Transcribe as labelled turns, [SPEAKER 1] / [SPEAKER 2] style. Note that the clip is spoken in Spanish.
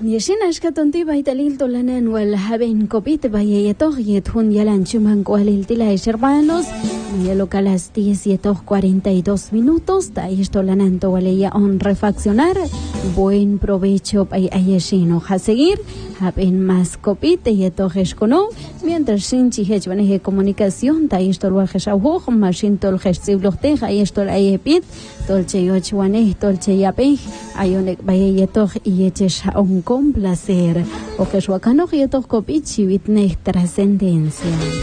[SPEAKER 1] يشين أشكتنتي بايتاليل تولنان والهبين كوبيت بايتوغ يتهون يلان شمان كواليل تلا شربانوس Mayalo a las 10:42 minutos. Taís tolanan towaleya on refaccionar. Buen provecho para ayeshino. A seguir, haben más copite y etojes cono. Mientras sin chihechwane de comunicación, taís tolwaje shawho, machin tol gestible teja, taís tol ayepit, tolche yochwane, tolche yape, ayonek bayetoj y eches un complacer. O que suacano y etoj copit chivitne trascendencia.